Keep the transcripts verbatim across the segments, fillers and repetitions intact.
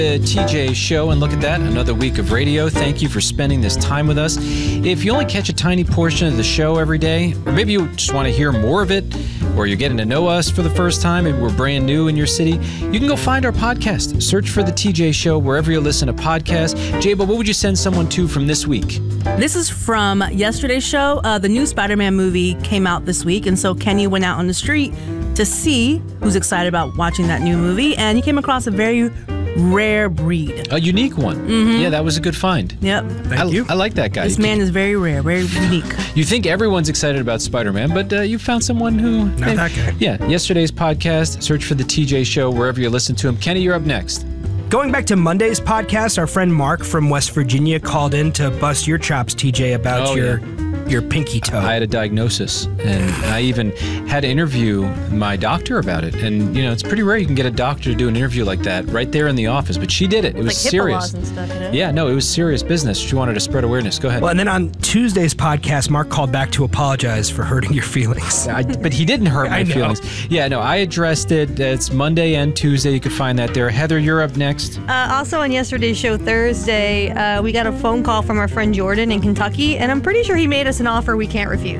The T J Show, and look at that, another week of radio. Thank you for spending this time with us. If you only catch a tiny portion of the show every day, or maybe you just want to hear more of it, or you're getting to know us for the first time and we're brand new in your city, you can go find our podcast. Search for The T J Show wherever you listen to podcasts. Jaybo, what would you send someone to from this week? This is from yesterday's show. Uh, the new Spider-Man movie came out this week, and so Kenny went out on the street to see who's excited about watching that new movie, and he came across a very rare breed. A unique one. Mm-hmm. Yeah, that was a good find. Yep. Thank I, you. I like that guy. This man is very rare, very unique. You think everyone's excited about Spider-Man, but uh, you found someone who... Not hey, that guy. Yeah, yesterday's podcast. Search for The T J Show wherever you listen to him. Kenny, you're up next. Going back to Monday's podcast, our friend Mark from West Virginia called in to bust your chops, T J, about Oh, your your pinky toe. I had a diagnosis, and I even had to interview my doctor about it. And, you know, it's pretty rare you can get a doctor to do an interview like that right there in the office. But she did it. It was like serious. HIPAA laws and stuff, you know? Yeah, no, it was serious business. She wanted to spread awareness. Go ahead. Well, and then on Tuesday's podcast, Mark called back to apologize for hurting your feelings. I, but he didn't hurt my I know. feelings. Yeah, no, I addressed it. It's Monday and Tuesday. You can find that there. Heather, you're up next. Uh, also on yesterday's show, Thursday, uh, we got a phone call from our friend Jordan in Kentucky, and I'm pretty sure he made us an offer we can't refuse.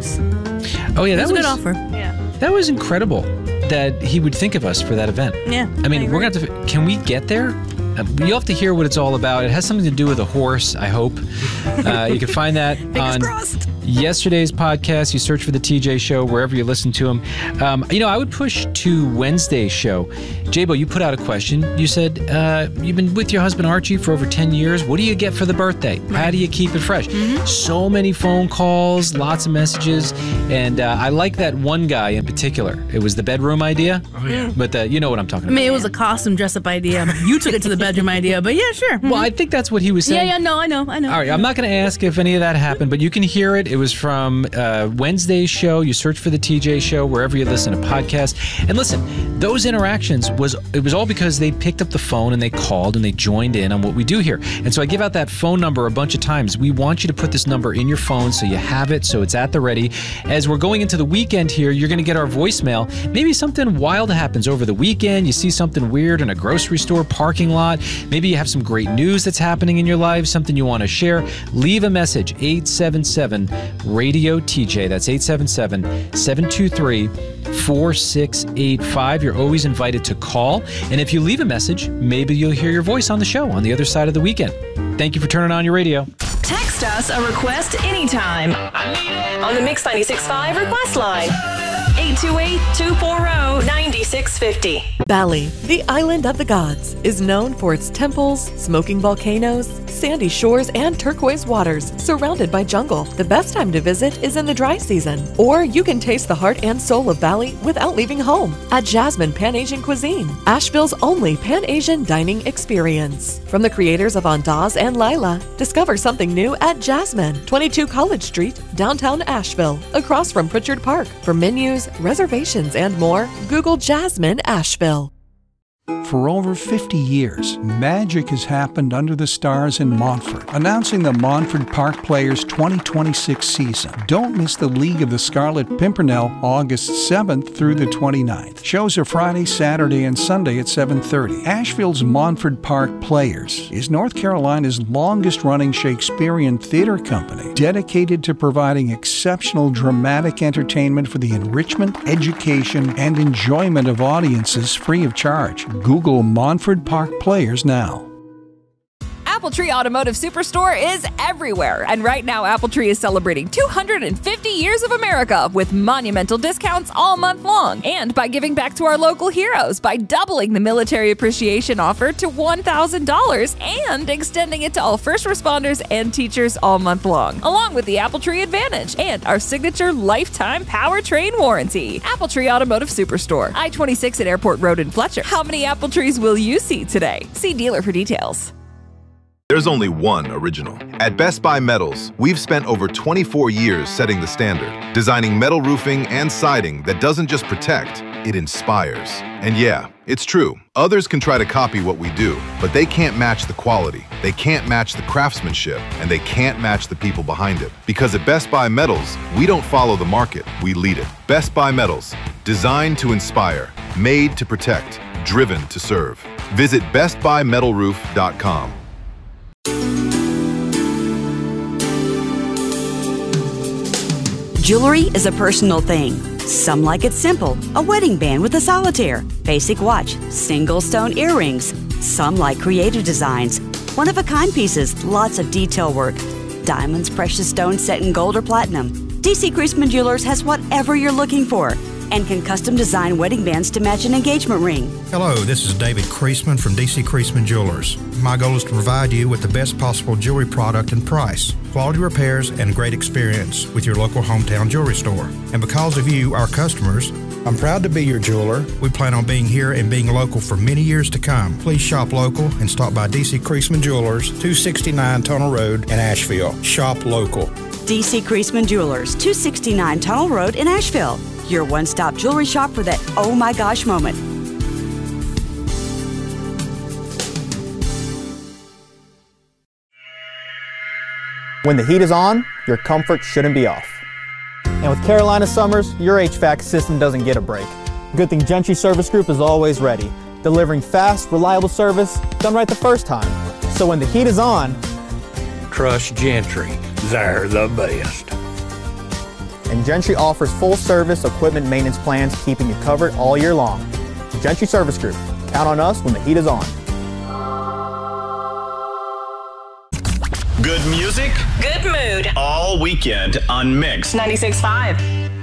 Oh, yeah, that It was a was good offer. Yeah. That was incredible that he would think of us for that event. Yeah. I mean, I we're going to have to, can we get there? Uh, you'll have to hear what it's all about. It has something to do with a horse, I hope. Uh, you can find that on crossed. yesterday's podcast. You search for The T J Show wherever you listen to him. Um, you know, I would push to Wednesday's show. Jaybo, you put out a question. You said, uh, you've been with your husband Archie for over ten years. What do you get for the birthday? How do you keep it fresh? Mm-hmm. So many phone calls, lots of messages. And uh, I like that one guy in particular. It was the bedroom idea. Oh, yeah. But uh, you know what I'm talking I about. mean, it was a costume dress-up idea. You took it to the bedroom idea, but yeah, sure. Well, I think that's what he was yeah, saying. yeah, no, I know, I know. All right, I'm not going to ask if any of that happened, but you can hear it. It was from uh, Wednesday's show. You search for The T J Show wherever you listen to podcasts. And listen, those interactions, was it was all because they picked up the phone and they called and they joined in on what we do here. And so I give out that phone number a bunch of times. We want you to put this number in your phone so you have it, so it's at the ready. As we're going into the weekend here, you're going to get our voicemail. Maybe something wild happens over the weekend. You see something weird in a grocery store parking lot. Maybe you have some great news that's happening in your life, something you want to share. Leave a message, eight seven seven, radio T J. That's eight seven seven, seven two three, four six eight five. You're always invited to call. And if you leave a message, maybe you'll hear your voice on the show on the other side of the weekend. Thank you for turning on your radio. Text us a request anytime on the Mix ninety-six point five request line. eight two eight, two four zero, nine six five zero. Bali, the island of the gods, is known for its temples, smoking volcanoes, sandy shores, and turquoise waters, surrounded by jungle. The best time to visit is in the dry season, or you can taste the heart and soul of Bali without leaving home at Jasmine Pan-Asian Cuisine, Asheville's only Pan-Asian dining experience. From the creators of Andaz and Lila, discover something new at Jasmine, twenty-two College Street, downtown Asheville, across from Pritchard Park. For menus, reservations, and more, Google Jasmine Asheville. For over fifty years, magic has happened under the stars in Montfort, announcing the Montfort Park Players twenty twenty-six season. Don't miss the League of the Scarlet Pimpernel August seventh through the twenty-ninth. Shows are Friday, Saturday, and Sunday at seven thirty. Asheville's Montfort Park Players is North Carolina's longest-running Shakespearean theater company, dedicated to providing exceptional dramatic entertainment for the enrichment, education, and enjoyment of audiences free of charge. Google Montfort Park Players now. AppleTree Automotive Superstore is everywhere. And right now, AppleTree is celebrating two hundred fifty years of America with monumental discounts all month long. And by giving back to our local heroes by doubling the military appreciation offer to one thousand dollars and extending it to all first responders and teachers all month long, along with the AppleTree Advantage and our signature lifetime powertrain warranty. AppleTree Automotive Superstore, I twenty-six at Airport Road in Fletcher. How many apple trees will you see today? See dealer for details. There's only one original. At Best Buy Metals, we've spent over twenty-four years setting the standard, designing metal roofing and siding that doesn't just protect, it inspires. And yeah, it's true. Others can try to copy what we do, but they can't match the quality, they can't match the craftsmanship, and they can't match the people behind it. Because at Best Buy Metals, we don't follow the market, we lead it. Best Buy Metals, designed to inspire, made to protect, driven to serve. Visit best buy metal roof dot com. Jewelry is a personal thing. Some like it simple, a wedding band with a solitaire, basic watch, single stone earrings. Some like creative designs, one-of-a-kind pieces, lots of detail work. Diamonds, precious stones set in gold or platinum. D C Creasman Jewelers has whatever you're looking for and can custom design wedding bands to match an engagement ring. Hello, this is David Creasman from D C Creasman Jewelers. My goal is to provide you with the best possible jewelry product and price, quality repairs, and great experience with your local hometown jewelry store. And because of you, our customers, I'm proud to be your jeweler. We plan on being here and being local for many years to come. Please shop local and stop by D C Creasman Jewelers, two sixty-nine Tunnel Road in Asheville. Shop local. D C Creasman Jewelers, two sixty-nine Tunnel Road in Asheville. Your one-stop jewelry shop for that oh my gosh moment. When the heat is on, your comfort shouldn't be off. And with Carolina Summers, your H V A C system doesn't get a break. Good thing Gentry Service Group is always ready, delivering fast, reliable service done right the first time. So when the heat is on, trust Gentry. They're the best. And Gentry offers full service equipment maintenance plans, keeping you covered all year long. Gentry Service Group. Count on us when the heat is on. Good music, good mood, all weekend on Mix ninety-six point five.